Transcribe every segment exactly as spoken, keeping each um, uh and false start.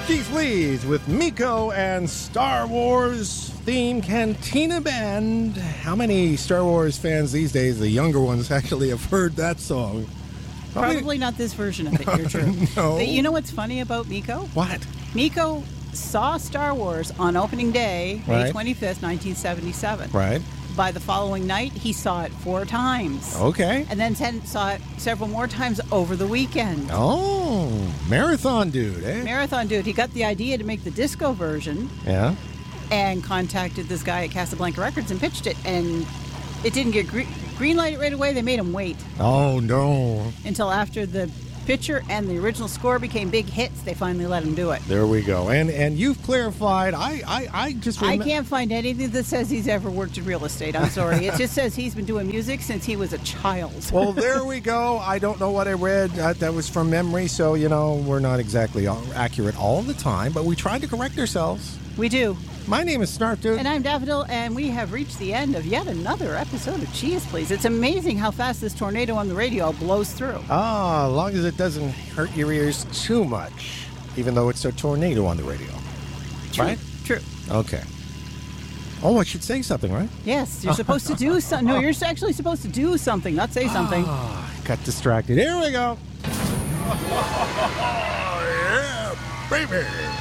Keith Lees with Miko and Star Wars theme Cantina Band. How many Star Wars fans these days, the younger ones, actually have heard that song? Probably, Probably not this version of it, you're true. No. But you know what's funny about Miko? What? Miko saw Star Wars on opening day, May Right. twenty-fifth, nineteen seventy-seven. Right. By the following night, he saw it four times. Okay. And then ten, saw it several more times over the weekend. Oh, marathon dude, eh? Marathon dude. He got the idea to make the disco version Yeah. and contacted this guy at Casablanca Records and pitched it. And it didn't get gre- green lighted right away. They made him wait Oh, no. until after the picture and the original score became big hits. They finally let him do it. There we go. And and you've clarified. I, I, I just I remem- can't find anything that says he's ever worked in real estate. I'm sorry. It just says he's been doing music since he was a child. Well, there we go. I don't know what I read. Uh, that was from memory, so, you know, we're not exactly all accurate all the time, but we tried to correct ourselves. We do. My name is Snarf Dude. And I'm Daffodil, and we have reached the end of yet another episode of Cheese Please. It's amazing how fast this tornado on the radio blows through. Ah, as long as it doesn't hurt your ears too much, even though it's a tornado on the radio. True. Right? True. Okay. Oh, I should say something, right? Yes, you're supposed to do something. No, you're actually supposed to do something, not say something. Ah, got distracted. Here we go. Yeah, baby.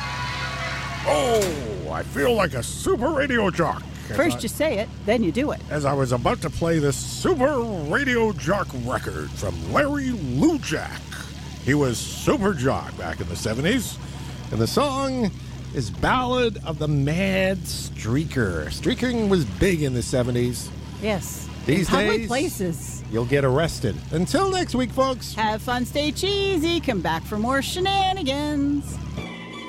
Oh, I feel like a super radio jock. As First I- you say it, then you do it. As I was about to play this super radio jock record from Larry Lujack. He was super jock back in the seventies. And the song is Ballad of the Mad Streaker. Streaking was big in the seventies. Yes. These In public days- places. You'll get arrested. Until next week, folks. Have fun, stay cheesy, come back for more shenanigans.